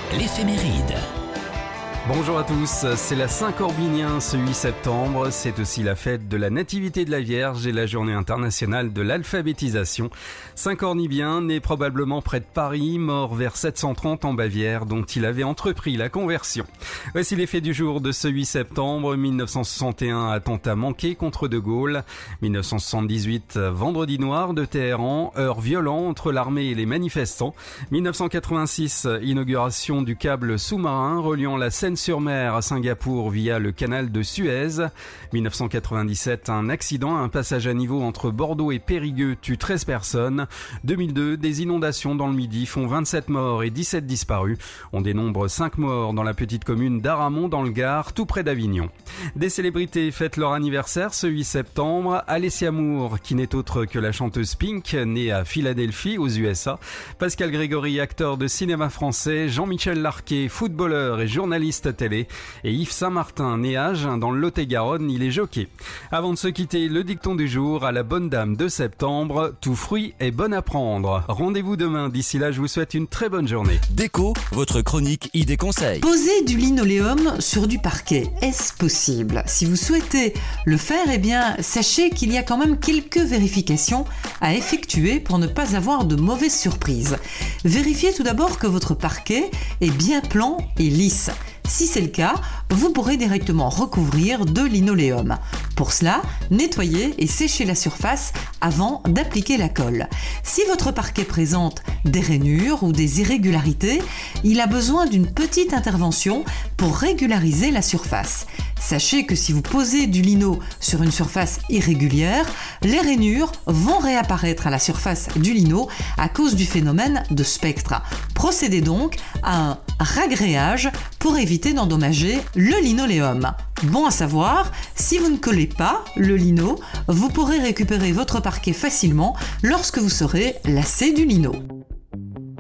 L'éphéméride. Bonjour à tous, c'est la Saint-Corbinien ce 8 septembre, c'est aussi la fête de la Nativité de la Vierge et la journée internationale de l'alphabétisation. Saint-Cornibien, né probablement près de Paris, mort vers 730 en Bavière, dont il avait entrepris la conversion. Voici les faits du jour de ce 8 septembre, 1961, attentat manqué contre De Gaulle, 1978, vendredi noir de Téhéran, heure violente entre l'armée et les manifestants, 1986, inauguration du câble sous-marin reliant la Seine-sur-Mer à Singapour via le canal de Suez. 1997, un accident, un passage à niveau entre Bordeaux et Périgueux tue 13 personnes. 2002, des inondations dans le Midi font 27 morts et 17 disparus. On dénombre 5 morts dans la petite commune d'Aramon dans le Gard, tout près d'Avignon. Des célébrités fêtent leur anniversaire ce 8 septembre. Alessia Moore, qui n'est autre que la chanteuse Pink, née à Philadelphie aux USA. Pascal Grégory, acteur de cinéma français. Jean-Michel Larquet, footballeur et journaliste télé, et Yves Saint-Martin, né à Agen dans le Lot-et-Garonne, il est jockey. Avant de se quitter, le dicton du jour à la bonne dame de septembre, tout fruit est bon à prendre. Rendez-vous demain, d'ici là je vous souhaite une très bonne journée. Déco, votre chronique idées conseils. Poser du linoléum sur du parquet, est-ce possible ? Si vous souhaitez le faire, eh bien sachez qu'il y a quand même quelques vérifications à effectuer pour ne pas avoir de mauvaises surprises. Vérifiez tout d'abord que votre parquet est bien plan et lisse. Si c'est le cas, vous pourrez directement recouvrir de linoléum. Pour cela, nettoyez et séchez la surface avant d'appliquer la colle. Si votre parquet présente des rainures ou des irrégularités, il a besoin d'une petite intervention pour régulariser la surface. Sachez que si vous posez du lino sur une surface irrégulière, les rainures vont réapparaître à la surface du lino à cause du phénomène de spectre. Procédez donc à un ragréage pour éviter d'endommager le linoléum. Bon à savoir, si vous ne collez pas le lino, vous pourrez récupérer votre parquet facilement lorsque vous serez lassé du lino.